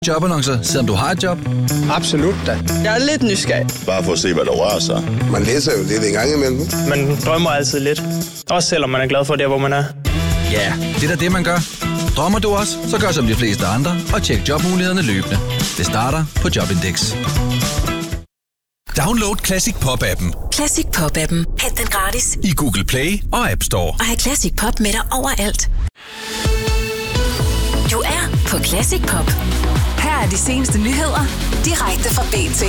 Jobannoncer, selvom du har et job? Absolut da. Jeg er lidt nysgerrig. Bare for at se, hvad der rører sig. Man læser jo lidt en gang imellem. Man drømmer altid lidt. Også selvom man er glad for det, hvor man er. Ja, det er da det, man gør. Drømmer du også, så gør som de fleste andre og tjek jobmulighederne løbende. Det starter på Jobindex. Download Classic Pop-appen. Classic Pop-appen. Hent den gratis I Google Play og App Store. og have Classic Pop med dig overalt. Du er på Classic Pop. Her er de seneste nyheder direkte fra BT.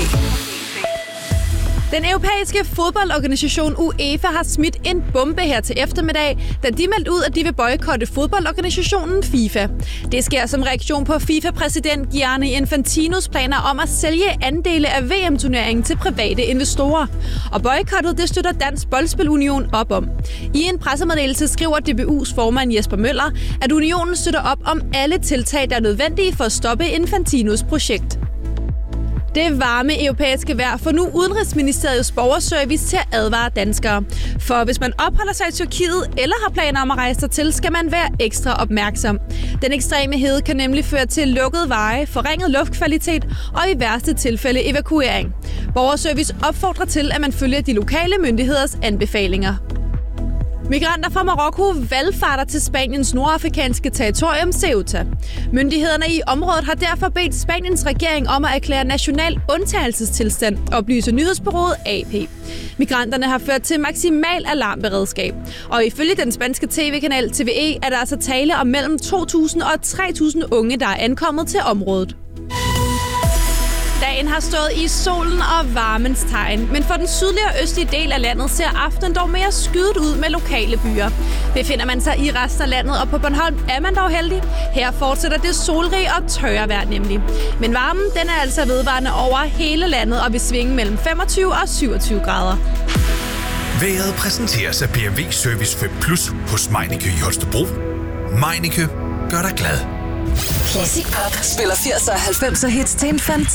Den europæiske fodboldorganisation UEFA har smidt en bombe her til eftermiddag, da de meldte ud, at de vil boykotte fodboldorganisationen FIFA. Det sker som reaktion på FIFA-præsident Gianni Infantinos planer om at sælge andele af VM-turneringen til private investorer. Og boykottet det støtter Dansk Boldspil-Union op om. I en pressemeddelelse skriver DBU's formand Jesper Møller, at unionen støtter op om alle tiltag, der er nødvendige for at stoppe Infantinos projekt. Det varme europæiske vejr får nu Udenrigsministeriets borgerservice til at advare danskere. For hvis man opholder sig i Tyrkiet eller har planer om at rejse dertil, skal man være ekstra opmærksom. Den ekstreme hede kan nemlig føre til lukkede veje, forringet luftkvalitet og i værste tilfælde evakuering. Borgerservice opfordrer til, at man følger de lokale myndigheders anbefalinger. Migranter fra Marokko valfarter til Spaniens nordafrikanske territorium Ceuta. Myndighederne i området har derfor bedt Spaniens regering om at erklære national undtagelsestilstand, oplyser nyhedsbureauet AP. Migranterne har ført til maksimal alarmberedskab, og ifølge den spanske tv-kanal TVE er der altså tale om mellem 2.000 og 3.000 unge, der er ankommet til området. Dagen har stået i solen og varmens tegn, men for den sydlige og østlige del af landet ser aftenen dog mere skydet ud med lokale byer. Befinder man sig i resten af landet, og på Bornholm er man dog heldig. Her fortsætter det solrige og tørre vejr nemlig. Men varmen den er altså vedvarende over hele landet og vil svinge mellem 25 og 27 grader. Været præsenteres af BMW Service 5 Plus hos Meineke i Holstebro. Meineke gør dig glad. Classic Pop spiller 80'er og 90'er hits til en